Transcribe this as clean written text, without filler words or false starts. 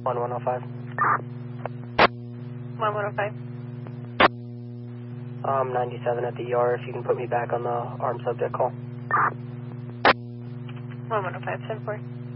1105. 1105. 97 at the ER, if you can put me back on the armed subject call. 1105, 10-4.